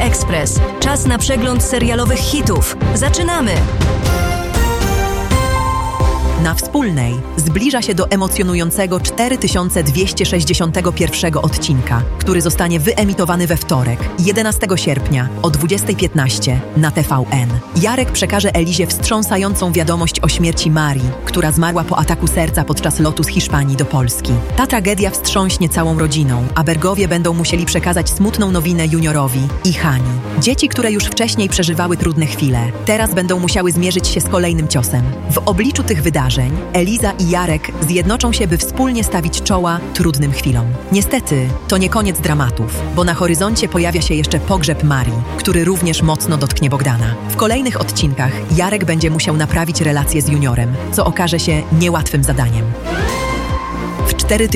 Express. Czas na przegląd serialowych hitów. Zaczynamy! Na Wspólnej zbliża się do emocjonującego 4261 odcinka, który zostanie wyemitowany we wtorek, 11 sierpnia o 20:15 na TVN. Jarek przekaże Elizie wstrząsającą wiadomość o śmierci Marii, która zmarła po ataku serca podczas lotu z Hiszpanii do Polski. Ta tragedia wstrząśnie całą rodziną, a Bergowie będą musieli przekazać smutną nowinę Juniorowi i Hani. Dzieci, które już wcześniej przeżywały trudne chwile, teraz będą musiały zmierzyć się z kolejnym ciosem. W obliczu tych wydarzeń Eliza i Jarek zjednoczą się, by wspólnie stawić czoła trudnym chwilom. Niestety, to nie koniec dramatów, bo na horyzoncie pojawia się jeszcze pogrzeb Marii, który również mocno dotknie Bogdana. W kolejnych odcinkach Jarek będzie musiał naprawić relacje z Juniorem, co okaże się niełatwym zadaniem. W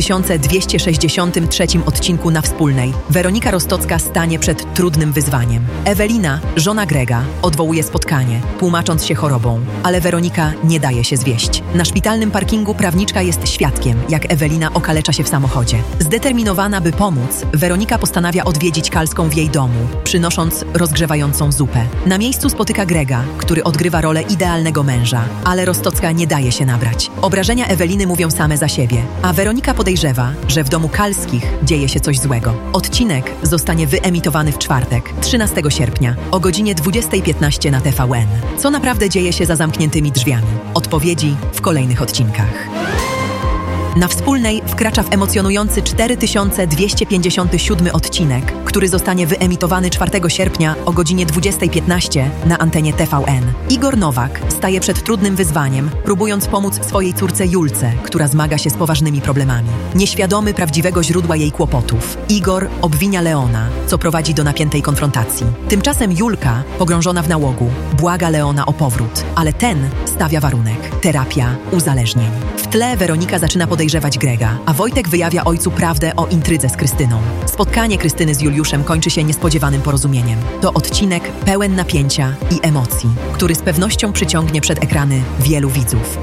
4263 odcinku na Wspólnej Weronika Rostocka stanie przed trudnym wyzwaniem. Ewelina, żona Grega, odwołuje spotkanie, tłumacząc się chorobą, ale Weronika nie daje się zwieść. Na szpitalnym parkingu prawniczka jest świadkiem, jak Ewelina okalecza się w samochodzie. Zdeterminowana, by pomóc, Weronika postanawia odwiedzić Kalską w jej domu, przynosząc rozgrzewającą zupę. Na miejscu spotyka Grega, który odgrywa rolę idealnego męża, ale Rostocka nie daje się nabrać. Obrażenia Eweliny mówią same za siebie, a Weronika podejrzewa, że w domu Kalskich dzieje się coś złego. Odcinek zostanie wyemitowany w czwartek, 13 sierpnia, o godzinie 20:15 na TVN. Co naprawdę dzieje się za zamkniętymi drzwiami? Odpowiedzi w kolejnych odcinkach. Na Wspólnej wkracza w emocjonujący 4257 odcinek, który zostanie wyemitowany 4 sierpnia o godzinie 20:15 na antenie TVN. Igor Nowak staje przed trudnym wyzwaniem, próbując pomóc swojej córce Julce, która zmaga się z poważnymi problemami. Nieświadomy prawdziwego źródła jej kłopotów, Igor obwinia Leona, co prowadzi do napiętej konfrontacji. Tymczasem Julka, pogrążona w nałogu, błaga Leona o powrót, ale ten stawia warunek: terapia uzależnień. W tle Weronika zaczyna podejrzewać Grega, a Wojtek wyjawia ojcu prawdę o intrydze z Krystyną. Spotkanie Krystyny z Juliuszem kończy się niespodziewanym porozumieniem. To odcinek pełen napięcia i emocji, który z pewnością przyciągnie przed ekrany wielu widzów.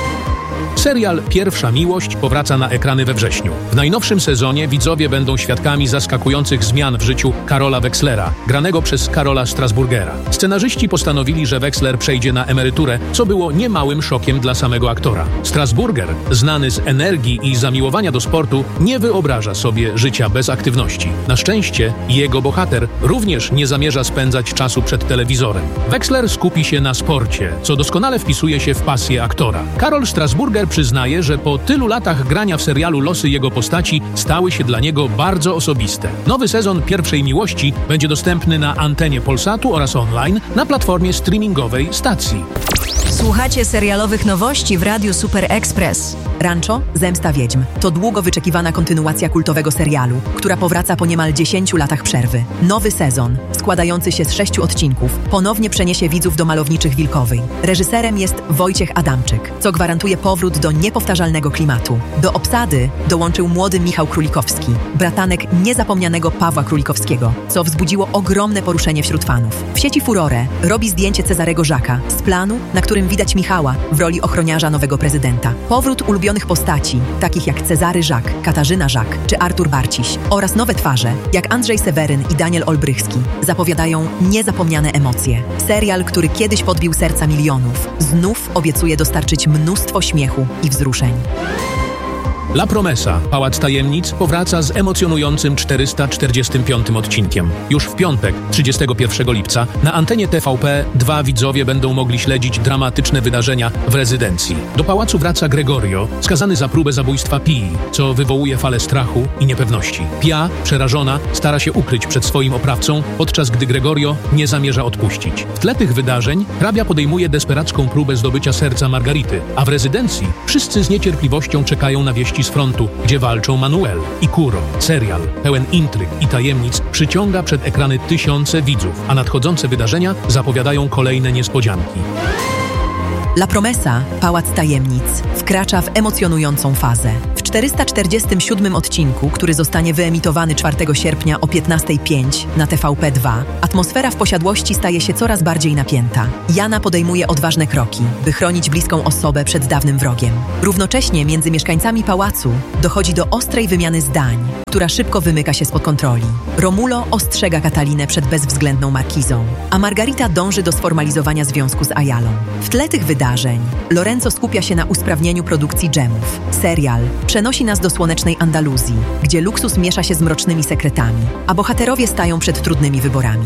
Serial Pierwsza Miłość powraca na ekrany we wrześniu. W najnowszym sezonie widzowie będą świadkami zaskakujących zmian w życiu Karola Wexlera, granego przez Karola Strasburgera. Scenarzyści postanowili, że Wexler przejdzie na emeryturę, co było niemałym szokiem dla samego aktora. Strasburger, znany z energii i zamiłowania do sportu, nie wyobraża sobie życia bez aktywności. Na szczęście jego bohater również nie zamierza spędzać czasu przed telewizorem. Wexler skupi się na sporcie, co doskonale wpisuje się w pasję aktora. Karol Strasburger przyznaje, że po tylu latach grania w serialu losy jego postaci stały się dla niego bardzo osobiste. Nowy sezon Pierwszej Miłości będzie dostępny na antenie Polsatu oraz online na platformie streamingowej stacji. Słuchacie serialowych nowości w Radiu Super Express. Rancho – Zemsta Wiedźm to długo wyczekiwana kontynuacja kultowego serialu, która powraca po niemal 10 latach przerwy. Nowy sezon, składający się z 6 odcinków, ponownie przeniesie widzów do Malowniczych Wilkowej. Reżyserem jest Wojciech Adamczyk, co gwarantuje powrót do niepowtarzalnego klimatu. Do obsady dołączył młody Michał Królikowski, bratanek niezapomnianego Pawła Królikowskiego, co wzbudziło ogromne poruszenie wśród fanów. W sieci furorę robi zdjęcie Cezarego Żaka z planu, na którym widać Michała w roli ochroniarza nowego prezydenta. Powrót ulubionych postaci, takich jak Cezary Żak, Katarzyna Żak czy Artur Barciś, oraz nowe twarze, jak Andrzej Seweryn i Daniel Olbrychski, zapowiadają niezapomniane emocje. Serial, który kiedyś podbił serca milionów, znów obiecuje dostarczyć mnóstwo śmiechu i wzruszeń. La Promesa, Pałac Tajemnic, powraca z emocjonującym 445 odcinkiem. Już w piątek, 31 lipca, na antenie TVP 2 widzowie będą mogli śledzić dramatyczne wydarzenia w rezydencji. Do pałacu wraca Gregorio, skazany za próbę zabójstwa Pii, co wywołuje falę strachu i niepewności. Pia, przerażona, stara się ukryć przed swoim oprawcą, podczas gdy Gregorio nie zamierza odpuścić. W tle tych wydarzeń hrabia podejmuje desperacką próbę zdobycia serca Margarity, a w rezydencji wszyscy z niecierpliwością czekają na wieści z frontu, gdzie walczą Manuel i Kuro. Serial, pełen intryg i tajemnic, przyciąga przed ekrany tysiące widzów, a nadchodzące wydarzenia zapowiadają kolejne niespodzianki. La Promesa, Pałac Tajemnic, wkracza w emocjonującą fazę. W 447 odcinku, który zostanie wyemitowany 4 sierpnia o 15:05 na TVP2, atmosfera w posiadłości staje się coraz bardziej napięta. Jana podejmuje odważne kroki, by chronić bliską osobę przed dawnym wrogiem. Równocześnie między mieszkańcami pałacu dochodzi do ostrej wymiany zdań, która szybko wymyka się spod kontroli. Romulo ostrzega Katalinę przed bezwzględną markizą, a Margarita dąży do sformalizowania związku z Ayalą. W tle tych wydarzeń Lorenzo skupia się na usprawnieniu produkcji dżemów. Serial przenosi nas do słonecznej Andaluzji, gdzie luksus miesza się z mrocznymi sekretami, a bohaterowie stają przed trudnymi wyborami.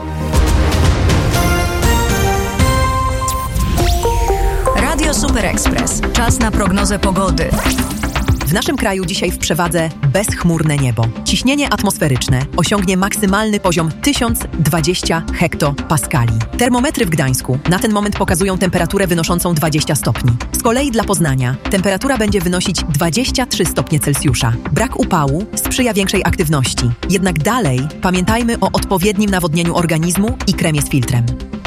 Radio Super Express. Czas na prognozę pogody. W naszym kraju dzisiaj w przewadze bezchmurne niebo. Ciśnienie atmosferyczne osiągnie maksymalny poziom 1020 hektopaskali. Termometry w Gdańsku na ten moment pokazują temperaturę wynoszącą 20 stopni. Z kolei dla Poznania temperatura będzie wynosić 23 stopnie Celsjusza. Brak upału sprzyja większej aktywności. Jednak dalej pamiętajmy o odpowiednim nawodnieniu organizmu i kremie z filtrem.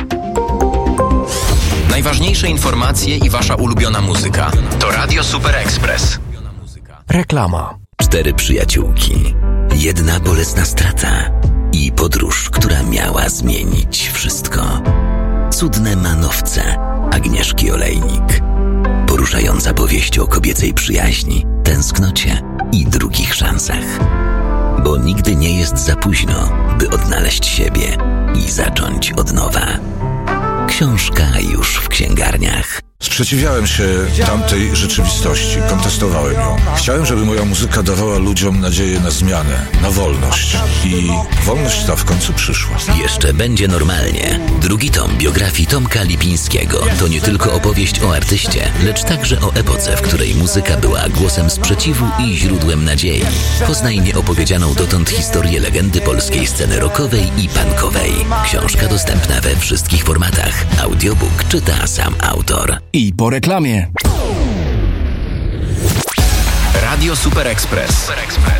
Najważniejsze informacje i wasza ulubiona muzyka to Radio Super Express. Reklama. 4 przyjaciółki, jedna bolesna strata i podróż, która miała zmienić wszystko. Cudne manowce Agnieszki Olejnik. Poruszająca powieść o kobiecej przyjaźni, tęsknocie i drugich szansach. Bo nigdy nie jest za późno, by odnaleźć siebie i zacząć od nowa. Książka już w księgarniach. Sprzeciwiałem się tamtej rzeczywistości, kontestowałem ją. Chciałem, żeby moja muzyka dawała ludziom nadzieję na zmianę, na wolność. I wolność ta w końcu przyszła. Jeszcze będzie normalnie. Drugi tom biografii Tomka Lipińskiego to nie tylko opowieść o artyście, lecz także o epoce, w której muzyka była głosem sprzeciwu i źródłem nadziei. Poznaj nieopowiedzianą dotąd historię legendy polskiej sceny rockowej i punkowej. Książka dostępna we wszystkich formatach. Audiobook czyta sam autor. I po reklamie. Radio Super Express.